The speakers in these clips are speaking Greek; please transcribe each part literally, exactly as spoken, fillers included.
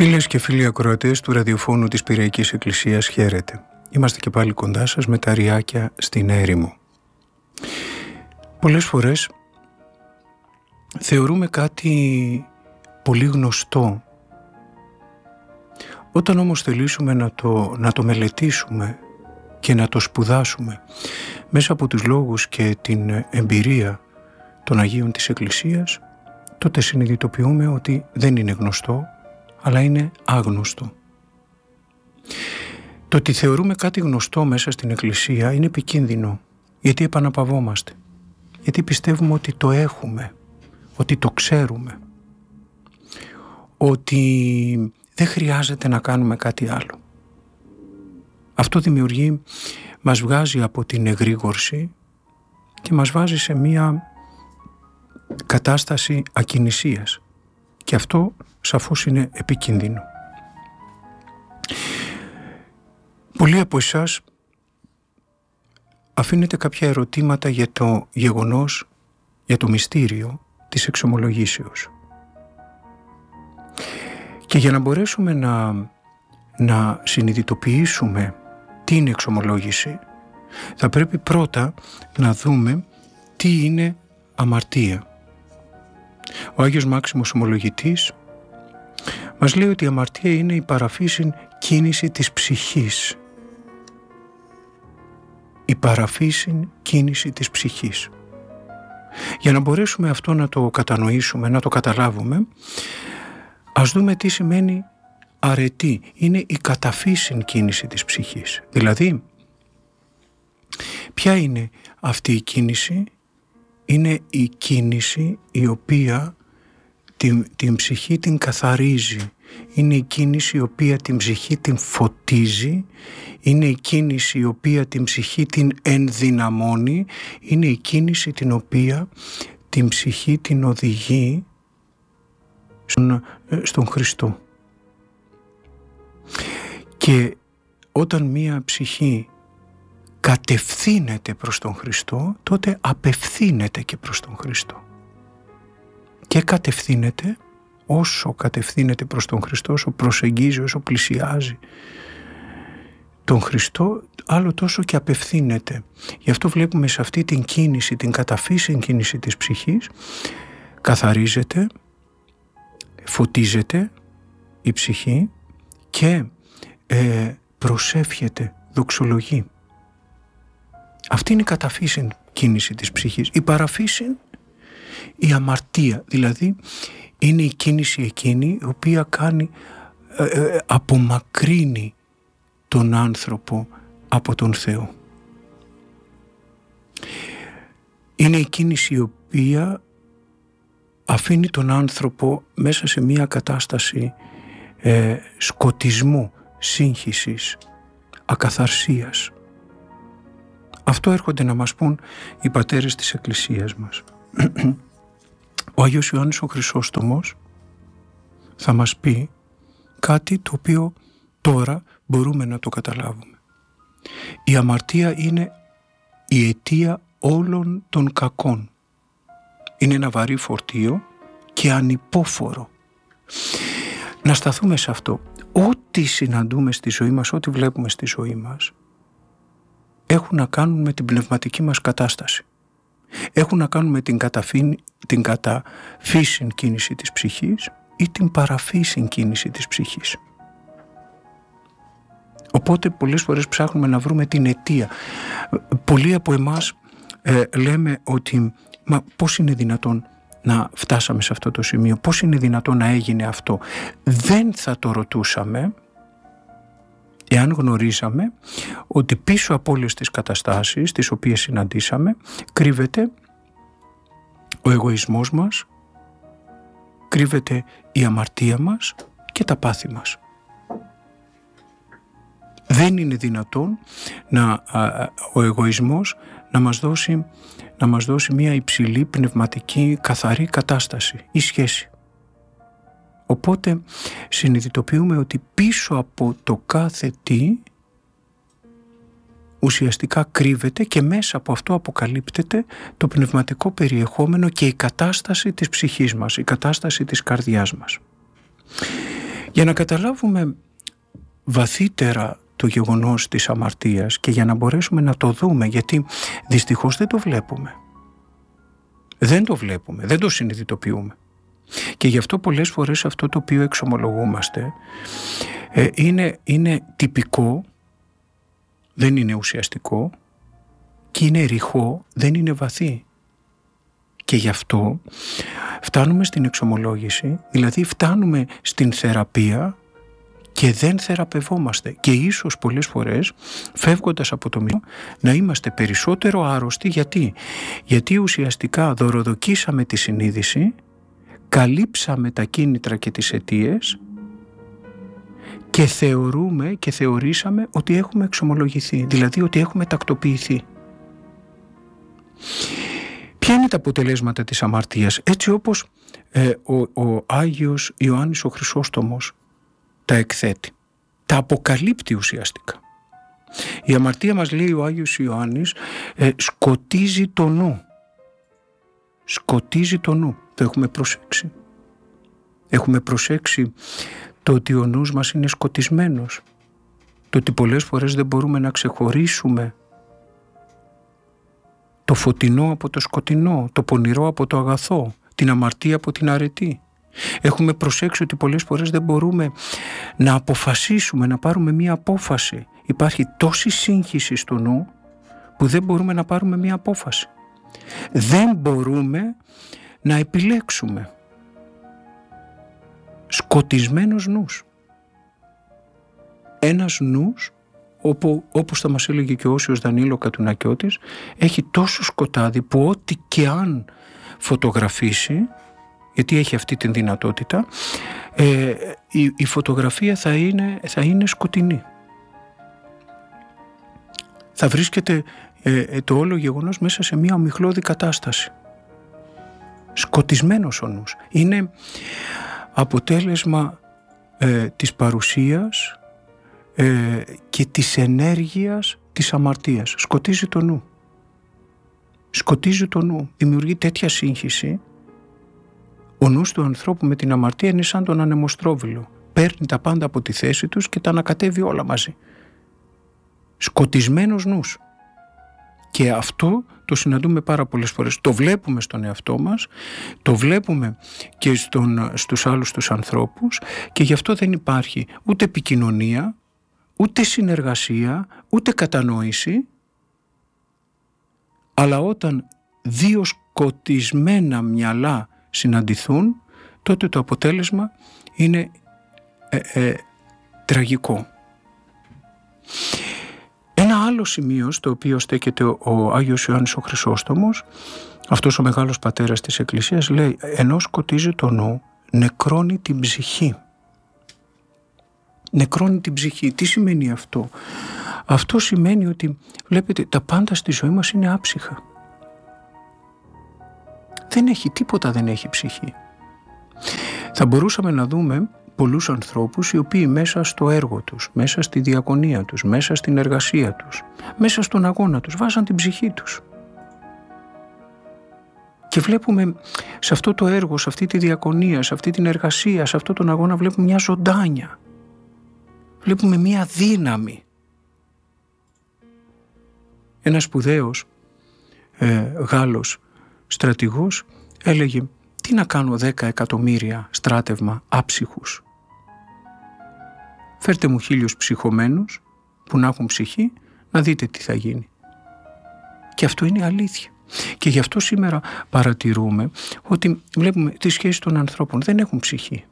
Φίλες και φίλοι ακροατές του ραδιοφώνου της Πειραϊκής Εκκλησίας, χαίρετε. Είμαστε και πάλι κοντά σας με τα ριάκια στην έρημο. Πολλές φορές θεωρούμε κάτι πολύ γνωστό. Όταν όμως θελήσουμε να το, να το μελετήσουμε και να το σπουδάσουμε μέσα από τους λόγους και την εμπειρία των Αγίων της Εκκλησίας, τότε συνειδητοποιούμε ότι δεν είναι γνωστό, αλλά είναι άγνωστο. Το ότι θεωρούμε κάτι γνωστό μέσα στην Εκκλησία είναι επικίνδυνο, γιατί επαναπαυόμαστε, γιατί πιστεύουμε ότι το έχουμε, ότι το ξέρουμε, ότι δεν χρειάζεται να κάνουμε κάτι άλλο. Αυτό δημιουργεί, μας βγάζει από την εγρήγορση και μας βάζει σε μία κατάσταση ακινησίας, και αυτό σαφώς είναι επικίνδυνο. Πολλοί από εσάς αφήνετε κάποια ερωτήματα για το γεγονός, για το μυστήριο της εξομολογήσεως. Και για να μπορέσουμε να, να συνειδητοποιήσουμε τι είναι εξομολόγηση, θα πρέπει πρώτα να δούμε τι είναι αμαρτία. Ο Άγιος Μάξιμος Ομολογητής μας λέει ότι η αμαρτία είναι η παραφύσιν κίνηση της ψυχής. Η παραφύσιν κίνηση της ψυχής. Για να μπορέσουμε αυτό να το κατανοήσουμε, να το καταλάβουμε, ας δούμε τι σημαίνει αρετή. Είναι η καταφύσιν κίνηση της ψυχής. Δηλαδή, ποια είναι αυτή η κίνηση? Είναι η κίνηση η οποία την, την ψυχή την καθαρίζει. Είναι η κίνηση η οποία την ψυχή την φωτίζει. Είναι η κίνηση η οποία την ψυχή την ενδυναμώνει. Είναι η κίνηση την οποία την ψυχή την οδηγεί στον, στον Χριστό. Και όταν μία ψυχή κατευθύνεται προς τον Χριστό, τότε απευθύνεται και προς τον Χριστό. Και κατευθύνεται, όσο κατευθύνεται προς τον Χριστό, όσο προσεγγίζει, όσο πλησιάζει τον Χριστό, άλλο τόσο και απευθύνεται. Γι' αυτό βλέπουμε σε αυτή την κίνηση, την καταφύσιν κίνηση της ψυχής, καθαρίζεται, φωτίζεται η ψυχή και ε, προσεύχεται, δοξολογεί. Αυτή είναι η καταφύσιν κίνηση της ψυχής. Η παραφύσιν, η αμαρτία, δηλαδή είναι η κίνηση εκείνη η οποία κάνει, ε, ε, απομακρύνει τον άνθρωπο από τον Θεό. Είναι η κίνηση η οποία αφήνει τον άνθρωπο μέσα σε μια κατάσταση ε, σκοτισμού, σύγχυσης, ακαθαρσίας. Αυτό έρχονται να μας πούν οι πατέρες της Εκκλησίας μας. Ο Άγιος Ιωάννης ο Χρυσόστομος θα μας πει κάτι το οποίο τώρα μπορούμε να το καταλάβουμε. Η αμαρτία είναι η αιτία όλων των κακών. Είναι ένα βαρύ φορτίο και ανυπόφορο. Να σταθούμε σε αυτό. Ό,τι συναντούμε στη ζωή μας, ό,τι βλέπουμε στη ζωή μας, έχουν να κάνουν με την πνευματική μας κατάσταση. Έχουν να κάνουν με την, καταφύν, την καταφύσιν κίνηση της ψυχής ή την παραφύσιν κίνηση της ψυχής. Οπότε πολλές φορές ψάχνουμε να βρούμε την αιτία. Πολλοί από εμάς ε, λέμε ότι μα πώς είναι δυνατόν να φτάσαμε σε αυτό το σημείο, πώς είναι δυνατόν να έγινε αυτό. Δεν θα το ρωτούσαμε εάν γνωρίζαμε ότι πίσω από όλες τις καταστάσεις τις οποίες συναντήσαμε κρύβεται ο εγωισμός μας, κρύβεται η αμαρτία μας και τα πάθη μας. Δεν είναι δυνατόν να, α, ο εγωισμός να μας δώσει, να μας δώσει μια υψηλή πνευματική καθαρή κατάσταση ή σχέση. Οπότε συνειδητοποιούμε ότι πίσω από το κάθε τι ουσιαστικά κρύβεται και μέσα από αυτό αποκαλύπτεται το πνευματικό περιεχόμενο και η κατάσταση της ψυχής μας, η κατάσταση της καρδιάς μας. Για να καταλάβουμε βαθύτερα το γεγονός της αμαρτίας και για να μπορέσουμε να το δούμε, γιατί δυστυχώς δεν το βλέπουμε. Δεν το βλέπουμε, δεν το συνειδητοποιούμε. Και γι' αυτό πολλές φορές αυτό το οποίο εξομολογούμαστε ε, είναι, είναι τυπικό, δεν είναι ουσιαστικό και είναι ρηχό, δεν είναι βαθύ. Και γι' αυτό φτάνουμε στην εξομολόγηση, δηλαδή φτάνουμε στην θεραπεία και δεν θεραπευόμαστε. Και ίσως πολλές φορές φεύγοντας από το μυαλό να είμαστε περισσότερο άρρωστοι. Γιατί? Γιατί ουσιαστικά δωροδοκίσαμε τη συνείδηση, καλύψαμε τα κίνητρα και τις αιτίες και θεωρούμε και θεωρήσαμε ότι έχουμε εξομολογηθεί, δηλαδή ότι έχουμε τακτοποιηθεί. Ποια είναι τα αποτελέσματα της αμαρτίας? Έτσι όπως ε, ο, ο Άγιος Ιωάννης ο Χρυσόστομος τα εκθέτει, τα αποκαλύπτει ουσιαστικά. Η αμαρτία, μας λέει ο Άγιος Ιωάννης, ε, σκοτίζει το νου. Σκοτίζει το νου. Το έχουμε προσέξει. Έχουμε προσέξει το ότι ο νους μας είναι σκοτισμένος. Το ότι πολλές φορές δεν μπορούμε να ξεχωρίσουμε το φωτεινό από το σκοτεινό, το πονηρό από το αγαθό, την αμαρτία από την αρετή. Έχουμε προσέξει ότι πολλές φορές δεν μπορούμε να αποφασίσουμε, να πάρουμε μία απόφαση. Υπάρχει τόση σύγχυση στο νου που δεν μπορούμε να πάρουμε μία απόφαση. Δεν μπορούμε να επιλέξουμε. Σκοτισμένος νους. Ένας νους, όπου, όπως θα μας έλεγε και ο Όσιος Δανίλο Κατουνακιώτης, έχει τόσο σκοτάδι που ό,τι και αν φωτογραφίσει, γιατί έχει αυτή την δυνατότητα, ε, η, η φωτογραφία θα είναι, θα είναι σκοτεινή. Θα βρίσκεται ε, το όλο γεγονός μέσα σε μια ομιχλώδη κατάσταση. Σκοτισμένος ο νους. Είναι αποτέλεσμα ε, της παρουσίας ε, και της ενέργειας της αμαρτίας. Σκοτίζει το νου. Σκοτίζει το νου. Δημιουργεί τέτοια σύγχυση. Ο νους του ανθρώπου με την αμαρτία είναι σαν τον ανεμοστρόβιλο. Παίρνει τα πάντα από τη θέση τους και τα ανακατεύει όλα μαζί. Σκοτισμένος νους. Και αυτό το συναντούμε πάρα πολλές φορές. Το βλέπουμε στον εαυτό μας, το βλέπουμε και στον, στους άλλους τους ανθρώπους και γι' αυτό δεν υπάρχει ούτε επικοινωνία, ούτε συνεργασία, ούτε κατανόηση. Αλλά όταν δύο σκοτισμένα μυαλά συναντηθούν, τότε το αποτέλεσμα είναι ε, ε, τραγικό. Ένα άλλο σημείο στο οποίο στέκεται ο Άγιος Ιωάννης ο Χρυσόστομος, αυτός ο μεγάλος πατέρας της Εκκλησίας, λέει: ενώ σκοτίζει το νου, νεκρώνει την ψυχή. Νεκρώνει την ψυχή. Τι σημαίνει αυτό? Αυτό σημαίνει ότι, βλέπετε, τα πάντα στη ζωή μας είναι άψυχα. Δεν έχει, τίποτα δεν έχει ψυχή. Θα μπορούσαμε να δούμε πολλούς ανθρώπους οι οποίοι μέσα στο έργο τους, μέσα στη διακονία τους, μέσα στην εργασία τους, μέσα στον αγώνα τους βάζαν την ψυχή τους. Και βλέπουμε σε αυτό το έργο, σε αυτή τη διακονία, σε αυτή την εργασία, σε αυτό τον αγώνα, βλέπουμε μια ζωντάνια. Βλέπουμε μια δύναμη. Ένας σπουδαίος ε, Γάλλος στρατηγός έλεγε: τι να κάνω δέκα εκατομμύρια στράτευμα άψυχους? Φέρτε μου χίλιους ψυχωμένους που να έχουν ψυχή, να δείτε τι θα γίνει. Και αυτό είναι αλήθεια. Και γι' αυτό σήμερα παρατηρούμε ότι βλέπουμε τις σχέσεις των ανθρώπων δεν έχουν ψυχή.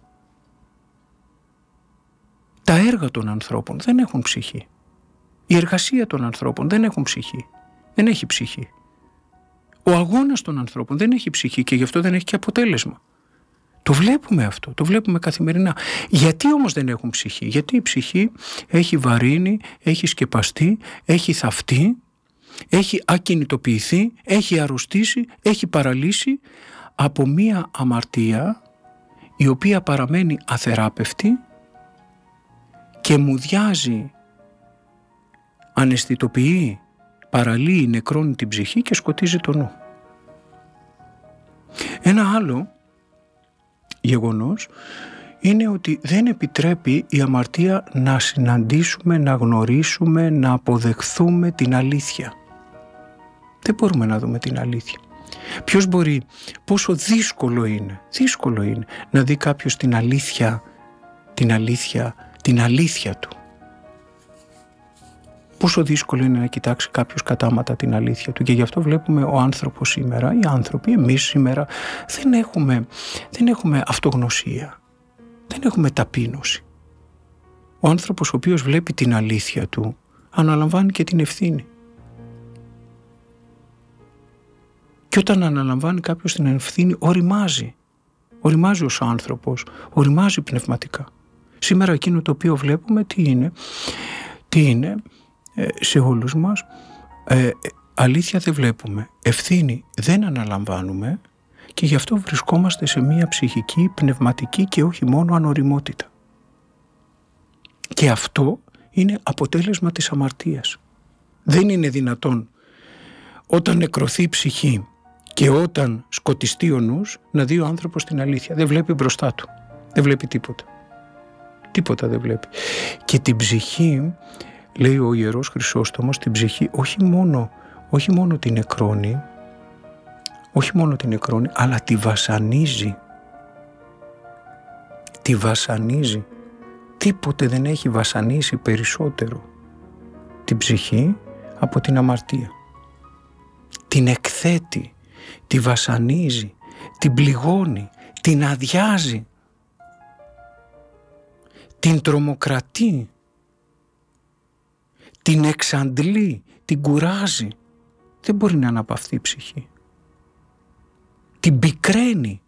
Τα έργα των ανθρώπων δεν έχουν ψυχή. Η εργασία των ανθρώπων δεν έχουν ψυχή. Δεν έχει ψυχή. Ο αγώνας των ανθρώπων δεν έχει ψυχή και γι' αυτό δεν έχει και αποτέλεσμα. Το βλέπουμε αυτό, το βλέπουμε καθημερινά. Γιατί όμως δεν έχουν ψυχή? Γιατί η ψυχή έχει βαρύνει, έχει σκεπαστεί, έχει θαυτεί, έχει ακινητοποιηθεί, έχει αρρωστήσει, έχει παραλύσει από μία αμαρτία η οποία παραμένει αθεράπευτη και μουδιάζει, αναισθητοποιεί, παραλύει, νεκρώνει την ψυχή και σκοτίζει το νου. Ένα άλλο γεγονός είναι ότι δεν επιτρέπει η αμαρτία να συναντήσουμε, να γνωρίσουμε, να αποδεχθούμε την αλήθεια. Δεν μπορούμε να δούμε την αλήθεια. Ποιος μπορεί, πόσο δύσκολο είναι, δύσκολο είναι να δει κάποιος την αλήθεια, την αλήθεια, την αλήθεια του. Πόσο δύσκολο είναι να κοιτάξει κάποιος κατάματα την αλήθεια του. Και γι' αυτό βλέπουμε ο άνθρωπος σήμερα, οι άνθρωποι, εμείς σήμερα, δεν έχουμε, δεν έχουμε αυτογνωσία. Δεν έχουμε ταπείνωση. Ο άνθρωπος ο οποίος βλέπει την αλήθεια του αναλαμβάνει και την ευθύνη. Και όταν αναλαμβάνει κάποιος την ευθύνη, οριμάζει. Οριμάζει ως άνθρωπος, οριμάζει πνευματικά. Σήμερα εκείνο το οποίο βλέπουμε τι είναι, τι είναι ε, σε όλους μας, ε, αλήθεια δεν βλέπουμε, ευθύνη δεν αναλαμβάνουμε και γι' αυτό βρισκόμαστε σε μια ψυχική, πνευματική και όχι μόνο ανοριμότητα. Και αυτό είναι αποτέλεσμα της αμαρτίας. Δεν είναι δυνατόν όταν νεκρωθεί η ψυχή και όταν σκοτιστεί ο νους να δει ο άνθρωπος την αλήθεια. Δεν βλέπει μπροστά του. Δεν βλέπει τίποτα. Τίποτα δεν βλέπει. Και την ψυχή, λέει ο Ιερός Χρυσόστομος, την ψυχή όχι μόνο, όχι μόνο την νεκρώνει, όχι μόνο την νεκρώνει, αλλά τη βασανίζει. Τη βασανίζει. Τίποτε δεν έχει βασανίσει περισσότερο την ψυχή από την αμαρτία. Την εκθέτει, τη βασανίζει, την πληγώνει, την αδειάζει, την τρομοκρατεί, την εξαντλεί, την κουράζει. Δεν μπορεί να αναπαυθεί η ψυχή. Την πικραίνει.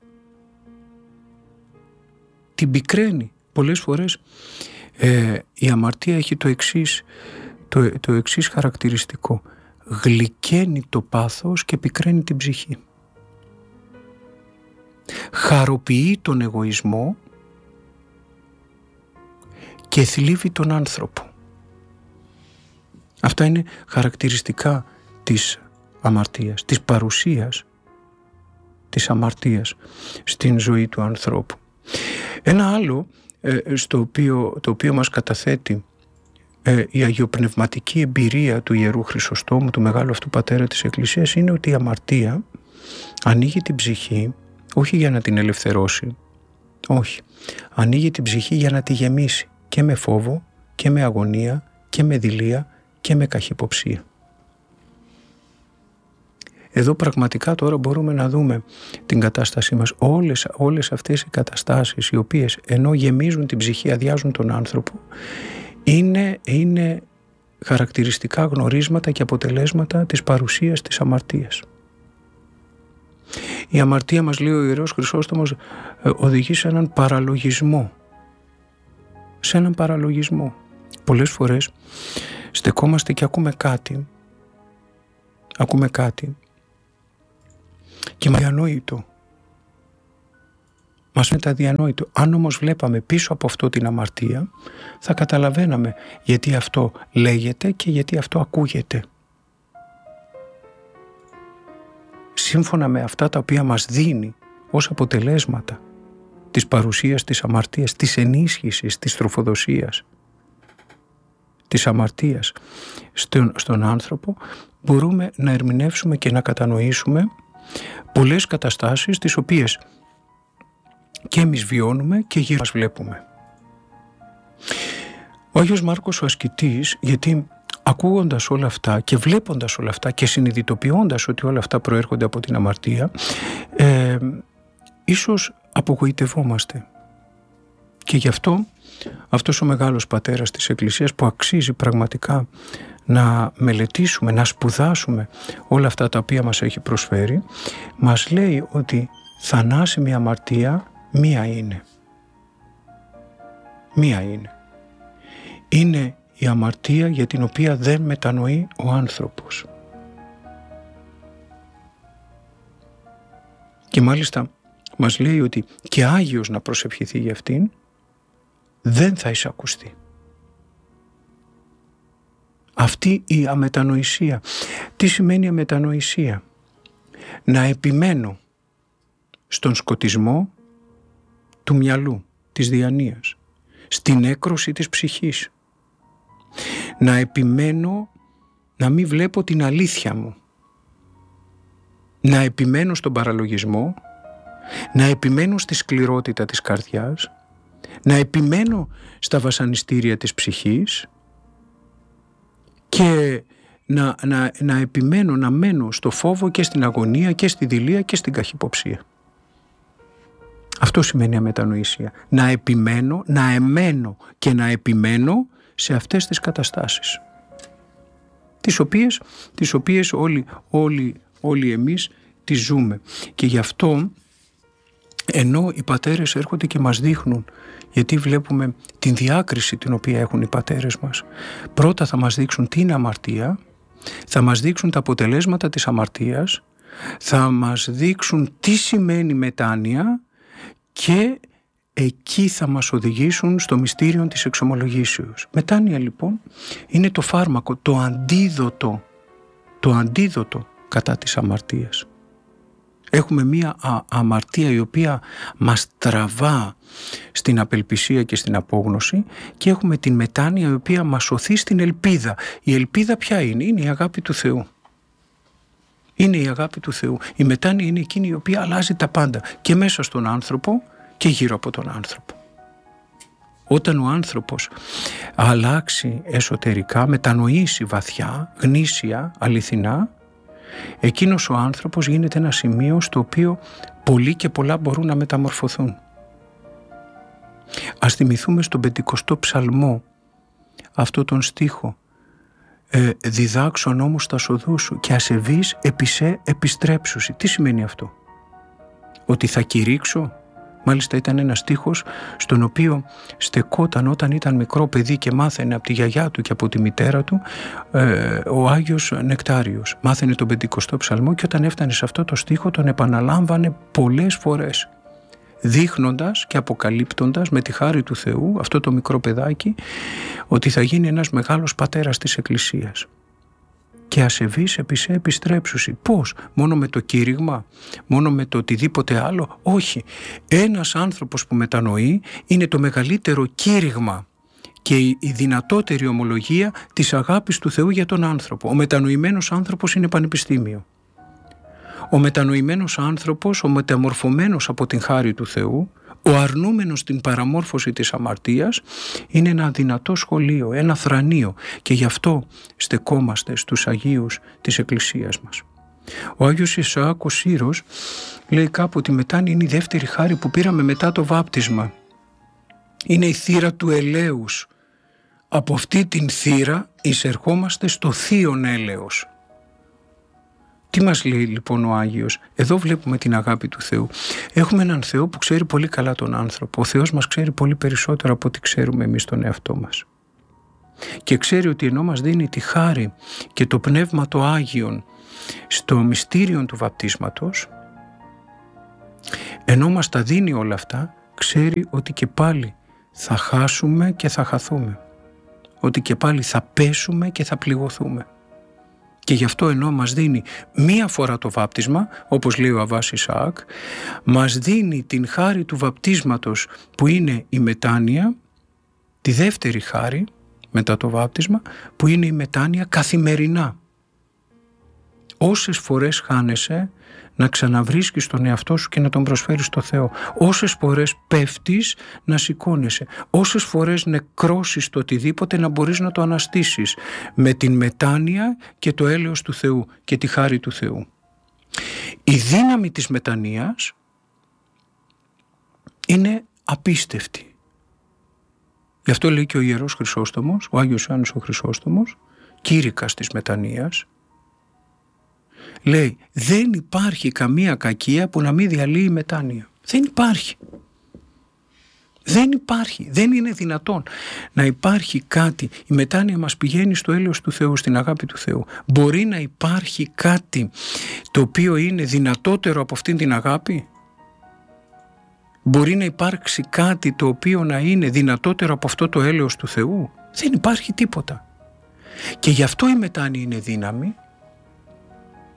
Την πικραίνει. Πολλές φορές ε, η αμαρτία έχει το εξής, το, το εξής χαρακτηριστικό. Γλυκαίνει το πάθος και πικραίνει την ψυχή. Χαροποιεί τον εγωισμό και θλίβει τον άνθρωπο. Αυτά είναι χαρακτηριστικά της αμαρτίας, της παρουσίας της αμαρτίας στην ζωή του ανθρώπου. Ένα άλλο ε, στο οποίο, το οποίο μας καταθέτει ε, η αγιοπνευματική εμπειρία του Ιερού Χρυσοστόμου, του μεγάλου αυτού πατέρα της Εκκλησίας, είναι ότι η αμαρτία ανοίγει την ψυχή όχι για να την ελευθερώσει, όχι, ανοίγει την ψυχή για να τη γεμίσει και με φόβο και με αγωνία και με δειλία και με καχυποψία. Εδώ πραγματικά τώρα μπορούμε να δούμε την κατάστασή μας. Όλες, όλες αυτές οι καταστάσεις οι οποίες ενώ γεμίζουν την ψυχή, αδειάζουν τον άνθρωπο, είναι, είναι χαρακτηριστικά γνωρίσματα και αποτελέσματα της παρουσίας της αμαρτίας. Η αμαρτία, μας λέει ο Ιερός Χρυσόστομος, οδηγεί σε έναν παραλογισμό. Σε έναν παραλογισμό. Πολλές φορές στεκόμαστε και ακούμε κάτι, ακούμε κάτι και μας αδιανόητο. Μας είναι αδιανόητο. Αν όμως βλέπαμε πίσω από αυτό την αμαρτία, θα καταλαβαίναμε γιατί αυτό λέγεται και γιατί αυτό ακούγεται. Σύμφωνα με αυτά τα οποία μας δίνει ως αποτελέσματα της παρουσίας της αμαρτίας, της ενίσχυσης, της τροφοδοσίας, της αμαρτίας στον, στον άνθρωπο, μπορούμε να ερμηνεύσουμε και να κατανοήσουμε πολλές καταστάσεις τις οποίες και εμείς βιώνουμε και γύρω μας βλέπουμε. Ο Άγιος Μάρκος ο Ασκητής, γιατί ακούγοντας όλα αυτά και βλέποντας όλα αυτά και συνειδητοποιώντας ότι όλα αυτά προέρχονται από την αμαρτία, ε, ίσως απογοητευόμαστε. Και γι' αυτό αυτός ο μεγάλος πατέρας της Εκκλησίας, που αξίζει πραγματικά να μελετήσουμε, να σπουδάσουμε όλα αυτά τα οποία μας έχει προσφέρει, μας λέει ότι θανάσιμη αμαρτία μία είναι. Μία είναι. Είναι η αμαρτία για την οποία δεν μετανοεί ο άνθρωπος. Και μάλιστα μας λέει ότι και Άγιος να προσευχηθεί για αυτήν δεν θα εισακουστεί. Αυτή η αμετανοησία. Τι σημαίνει αμετανοησία? Να επιμένω στον σκοτισμό του μυαλού, της διανοίας, στην έκρωση της ψυχής. Να επιμένω να μην βλέπω την αλήθεια μου. Να επιμένω στον παραλογισμό, να επιμένω στη σκληρότητα της καρδιάς, να επιμένω στα βασανιστήρια της ψυχής και να, να, να επιμένω να μένω στο φόβο και στην αγωνία και στη δειλία και στην καχυποψία. Αυτό σημαίνει αμετανοησία. Να επιμένω, να εμένω και να επιμένω σε αυτές τις καταστάσεις, τις οποίες, τις οποίες όλοι, όλοι, όλοι εμείς τις ζούμε. Και γι' αυτό, ενώ οι πατέρες έρχονται και μας δείχνουν, γιατί βλέπουμε την διάκριση την οποία έχουν οι πατέρες μας, πρώτα θα μας δείξουν τι είναι αμαρτία, θα μας δείξουν τα αποτελέσματα της αμαρτίας, θα μας δείξουν τι σημαίνει μετάνοια και εκεί θα μας οδηγήσουν στο μυστήριο της εξομολογήσεως. Μετάνοια λοιπόν είναι το φάρμακο, το αντίδοτο, το αντίδοτο κατά της αμαρτίας. Έχουμε μία α, αμαρτία η οποία μας τραβά στην απελπισία και στην απόγνωση και έχουμε την μετάνοια η οποία μας σωθεί στην ελπίδα. Η ελπίδα ποια είναι? Είναι η αγάπη του Θεού. Είναι η αγάπη του Θεού. Η μετάνοια είναι εκείνη η οποία αλλάζει τα πάντα και μέσα στον άνθρωπο και γύρω από τον άνθρωπο. Όταν ο άνθρωπος αλλάξει εσωτερικά, μετανοήσει βαθιά, γνήσια, αληθινά, εκείνος ο άνθρωπος γίνεται ένα σημείο στο οποίο πολλοί και πολλά μπορούν να μεταμορφωθούν. Ας θυμηθούμε στον πεντηκοστό ψαλμό αυτό τον στίχο ε, «Διδάξω νόμους στα σοδού σου και ασεβείς επί σε επιστρέψουσι». Τι σημαίνει αυτό? Ότι θα κηρύξω? Μάλιστα ήταν ένας στίχος στον οποίο στεκόταν όταν ήταν μικρό παιδί και μάθαινε από τη γιαγιά του και από τη μητέρα του ε, ο Άγιος Νεκτάριος. Μάθαινε τον πεντηκοστό ψαλμό και όταν έφτανε σε αυτό το στίχο τον επαναλάμβανε πολλές φορές, δείχνοντας και αποκαλύπτοντας με τη χάρη του Θεού αυτό το μικρό παιδάκι ότι θα γίνει ένας μεγάλος πατέρας της Εκκλησίας. Και ασεβείς επί σε επιστρέψουσι. Πώς? Μόνο με το κήρυγμα? Μόνο με το οτιδήποτε άλλο? Όχι. Ένας άνθρωπος που μετανοεί είναι το μεγαλύτερο κήρυγμα και η δυνατότερη ομολογία της αγάπης του Θεού για τον άνθρωπο. Ο μετανοημένος άνθρωπος είναι πανεπιστήμιο. Ο μετανοημένος άνθρωπος, ο μεταμορφωμένος από την χάρη του Θεού, ο αρνούμενος την παραμόρφωση της αμαρτίας, είναι ένα δυνατό σχολείο, ένα θρανείο και γι' αυτό στεκόμαστε στους Αγίους της Εκκλησίας μας. Ο Άγιος Ισαάκ ο Σύρος λέει κάπου ότι μετάνοια είναι η δεύτερη χάρη που πήραμε μετά το βάπτισμα. Είναι η θύρα του ελέους. Από αυτή την θύρα εισερχόμαστε στο θείον έλεος. Τι μας λέει λοιπόν ο Άγιος? Εδώ βλέπουμε την αγάπη του Θεού. Έχουμε έναν Θεό που ξέρει πολύ καλά τον άνθρωπο. Ο Θεός μας ξέρει πολύ περισσότερο από ό,τι ξέρουμε εμείς τον εαυτό μας. Και ξέρει ότι ενώ μας δίνει τη χάρη και το Πνεύμα το Άγιον στο μυστήριο του βαπτίσματος, ενώ μας τα δίνει όλα αυτά, ξέρει ότι και πάλι θα χάσουμε και θα χαθούμε. Ότι και πάλι θα πέσουμε και θα πληγωθούμε. Και γι' αυτό ενώ μας δίνει μία φορά το βάπτισμα, όπως λέει ο Αββάς Ισαάκ, μας δίνει την χάρη του βαπτίσματος που είναι η μετάνοια, τη δεύτερη χάρη μετά το βάπτισμα που είναι η μετάνοια καθημερινά. Όσες φορές χάνεσαι να ξαναβρίσκεις τον εαυτό σου και να τον προσφέρεις στο Θεό. Όσες φορές πέφτεις να σηκώνεσαι. Όσες φορές νεκρώσεις το οτιδήποτε να μπορείς να το αναστήσεις με την μετάνοια και το έλεος του Θεού και τη χάρη του Θεού. Η δύναμη της μετανοίας είναι απίστευτη. Γι' αυτό λέει και ο Ιερός Χρυσόστομος, ο Άγιος Ιωάννης ο Χρυσόστομος, κήρυκας της μετανοίας, λέει δεν υπάρχει καμία κακία που να μην διαλύει μετάνοια. Δεν υπάρχει. Δεν υπάρχει. Δεν είναι δυνατόν να υπάρχει κάτι. Η μετάνοια μας πηγαίνει στο έλεος του Θεού, στην αγάπη του Θεού. Μπορεί να υπάρχει κάτι το οποίο είναι δυνατότερο από αυτήν την αγάπη? Μπορεί να υπάρξει κάτι το οποίο να είναι δυνατότερο από αυτό το έλεος του Θεού? Δεν υπάρχει τίποτα. Και γι' αυτό η μετάνοια είναι δύναμη.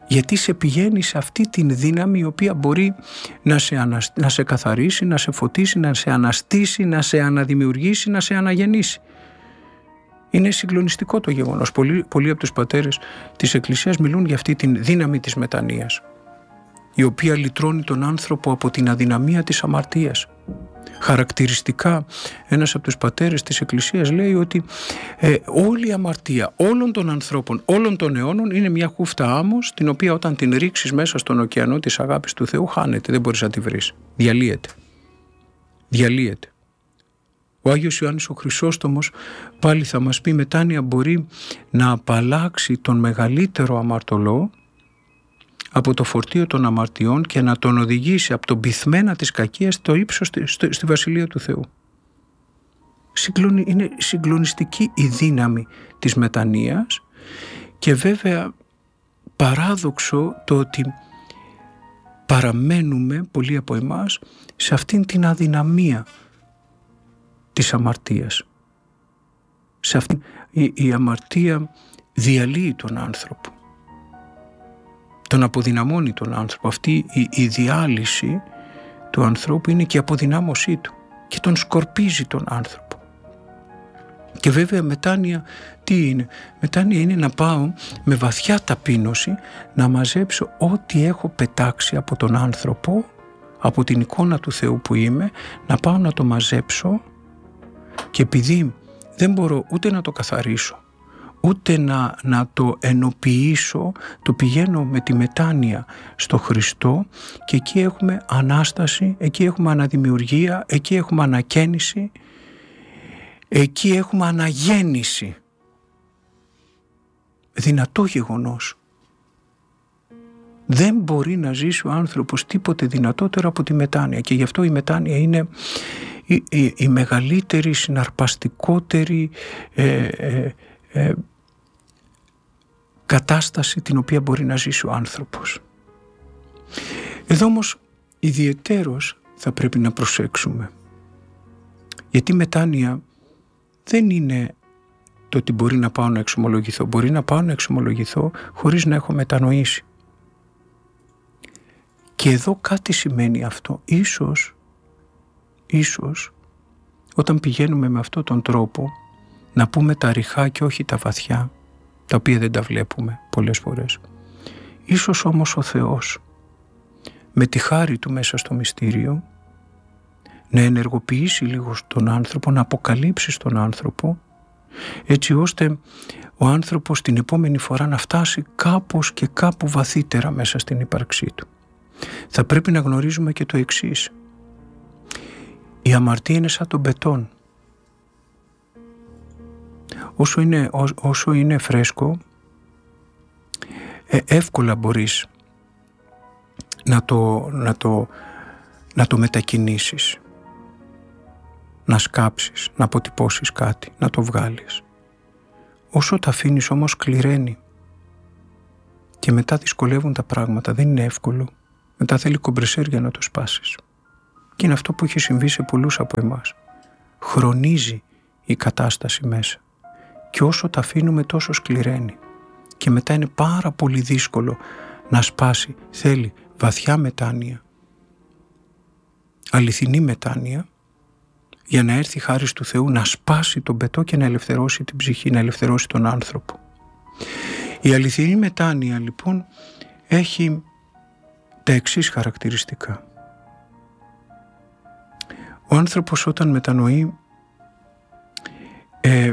Γιατί σε πηγαίνει σε αυτή την δύναμη η οποία μπορεί να σε, ανασ... να σε καθαρίσει, να σε φωτίσει, να σε αναστήσει, να σε αναδημιουργήσει, να σε αναγεννήσει. Είναι συγκλονιστικό το γεγονός. Πολλοί, πολλοί από τους πατέρες της Εκκλησίας μιλούν για αυτή την δύναμη της μετανοίας, η οποία λυτρώνει τον άνθρωπο από την αδυναμία της αμαρτίας. Χαρακτηριστικά ένας από τους πατέρες της Εκκλησίας λέει ότι ε, όλη η αμαρτία όλων των ανθρώπων, όλων των αιώνων είναι μια χούφτα άμμος, την οποία όταν την ρίξεις μέσα στον ωκεανό της αγάπης του Θεού χάνεται, δεν μπορείς να τη βρεις, διαλύεται διαλύεται. Ο Άγιος Ιωάννης ο Χρυσόστομος πάλι θα μας πει: μετάνοια μπορεί να απαλλάξει τον μεγαλύτερο αμαρτωλό από το φορτίο των αμαρτιών και να τον οδηγήσει από τον πυθμένα της κακίας στο ύψος στη, στη, στη Βασιλεία του Θεού. Συγκλονι, είναι συγκλονιστική η δύναμη της μετανοίας και βέβαια παράδοξο το ότι παραμένουμε πολλοί από εμάς σε αυτήν την αδυναμία της αμαρτίας. Σε αυτήν, η, η αμαρτία διαλύει τον άνθρωπο, τον αποδυναμώνει τον άνθρωπο. Αυτή η, η διάλυση του ανθρώπου είναι και η αποδυνάμωσή του και τον σκορπίζει τον άνθρωπο. Και βέβαια μετάνοια τι είναι? Μετάνοια είναι να πάω με βαθιά ταπείνωση να μαζέψω ό,τι έχω πετάξει από τον άνθρωπο, από την εικόνα του Θεού που είμαι, να πάω να το μαζέψω, και επειδή δεν μπορώ ούτε να το καθαρίσω ούτε να, να το ενοποιήσω, το πηγαίνω με τη μετάνοια στο Χριστό και εκεί έχουμε Ανάσταση, εκεί έχουμε αναδημιουργία, εκεί έχουμε ανακαίνιση, εκεί έχουμε αναγέννηση. Δυνατό γεγονός. Δεν μπορεί να ζήσει ο άνθρωπος τίποτε δυνατότερο από τη μετάνοια, και γι' αυτό η μετάνοια είναι η, η, η μεγαλύτερη, συναρπαστικότερη ε, ε, ε, κατάσταση την οποία μπορεί να ζήσει ο άνθρωπος. Εδώ όμως ιδιαιτέρως θα πρέπει να προσέξουμε, γιατί μετάνοια δεν είναι το ότι μπορεί να πάω να εξομολογηθώ. Μπορεί να πάω να εξομολογηθώ χωρίς να έχω μετανοήσει. Και εδώ κάτι σημαίνει αυτό. Ίσως, ίσως όταν πηγαίνουμε με αυτόν τον τρόπο να πούμε τα ρηχά και όχι τα βαθιά, τα οποία δεν τα βλέπουμε πολλές φορές. Ίσως όμως ο Θεός με τη χάρη του μέσα στο μυστήριο να ενεργοποιήσει λίγο τον άνθρωπο, να αποκαλύψει στον άνθρωπο, έτσι ώστε ο άνθρωπος την επόμενη φορά να φτάσει κάπως και κάπου βαθύτερα μέσα στην ύπαρξή του. Θα πρέπει να γνωρίζουμε και το εξής. Η αμαρτία είναι σαν τον μπετόν. Όσο είναι, ό, όσο είναι φρέσκο, ε, εύκολα μπορείς να το, να, το, να το μετακινήσεις, να σκάψεις, να αποτυπώσεις κάτι, να το βγάλεις. Όσο τα αφήνεις όμως σκληραίνει και μετά δυσκολεύουν τα πράγματα, δεν είναι εύκολο. Μετά θέλει κομπρεσέρ για να το σπάσεις. Και είναι αυτό που έχει συμβεί σε πολλούς από εμάς. Χρονίζει η κατάσταση μέσα. Και όσο τα αφήνουμε τόσο σκληραίνει. Και μετά είναι πάρα πολύ δύσκολο να σπάσει. Θέλει βαθιά μετάνοια, αληθινή μετάνοια, για να έρθει η χάρις του Θεού να σπάσει τον μπετό και να ελευθερώσει την ψυχή, να ελευθερώσει τον άνθρωπο. Η αληθινή μετάνοια λοιπόν έχει τα εξής χαρακτηριστικά. Ο άνθρωπος όταν μετανοεί ε,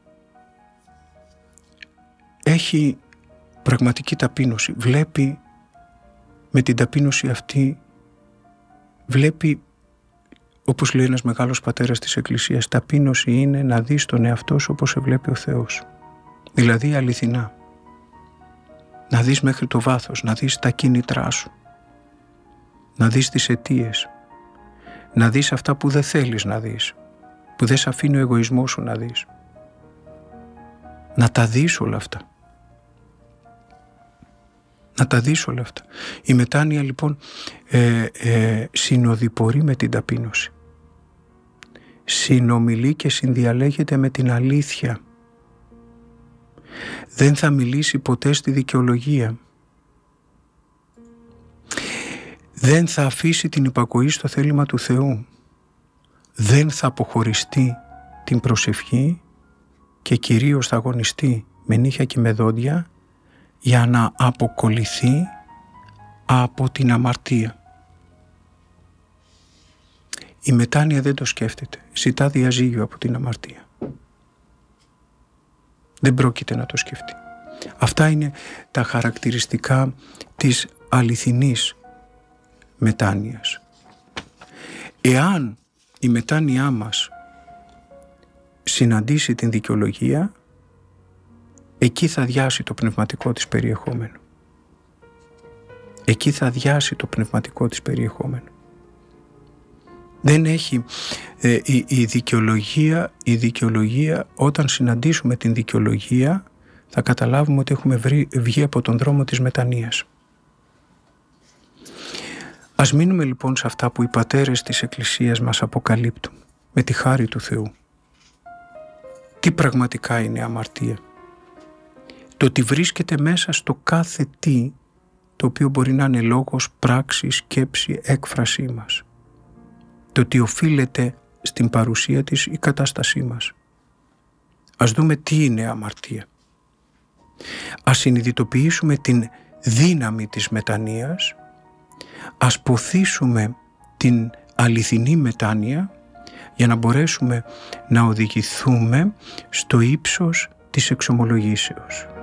έχει πραγματική ταπείνωση. Βλέπει με την ταπείνωση αυτή, βλέπει, όπως λέει ένας μεγάλος πατέρας της Εκκλησίας, ταπείνωση είναι να δεις τον εαυτό σου όπως σε βλέπει ο Θεός. Δηλαδή αληθινά. Να δεις μέχρι το βάθος, να δεις τα κίνητρά σου, να δεις τις αιτίες, να δεις αυτά που δεν θέλεις να δεις, που δεν σε αφήνει ο εγωισμός σου να δεις. Να τα δεις όλα αυτά. Να τα δεις όλα αυτά. Η μετάνοια λοιπόν ε, ε, συνοδοιπορεί με την ταπείνωση. Συνομιλεί και συνδιαλέγεται με την αλήθεια. Δεν θα μιλήσει ποτέ στη δικαιολογία. δεν θα αφήσει την υπακοή στο θέλημα του Θεού, δεν θα αποχωριστεί την προσευχή και κυρίως θα αγωνιστεί με νύχια και με δόντια για να αποκολληθεί από την αμαρτία. Η μετάνοια δεν το σκέφτεται, ζητά διαζύγιο από την αμαρτία. Δεν πρόκειται να το σκεφτεί. Αυτά είναι τα χαρακτηριστικά της αληθινής μετάνοιας. Εάν η μετάνοιά μας συναντήσει την δικαιολογία, εκεί θα αδειάσει το πνευματικό της περιεχόμενο. Εκεί θα αδειάσει το πνευματικό της περιεχόμενο. Δεν έχει ε, η, η δικαιολογία, η δικαιολογία, όταν συναντήσουμε την δικαιολογία, θα καταλάβουμε ότι έχουμε βρει, βγει από τον δρόμο της μετανοίας. Ας μείνουμε λοιπόν σε αυτά που οι πατέρες της Εκκλησίας μας αποκαλύπτουν, με τη χάρη του Θεού. Τι πραγματικά είναι αμαρτία? Το ότι βρίσκεται μέσα στο κάθε τι, το οποίο μπορεί να είναι λόγος, πράξη, σκέψη, έκφρασή μας. Το ότι οφείλεται στην παρουσία της η κατάστασή μας. Ας δούμε τι είναι αμαρτία. Ας συνειδητοποιήσουμε την δύναμη της μετανοίας, ας ποθήσουμε την αληθινή μετάνοια για να μπορέσουμε να οδηγηθούμε στο ύψος της εξομολογήσεως.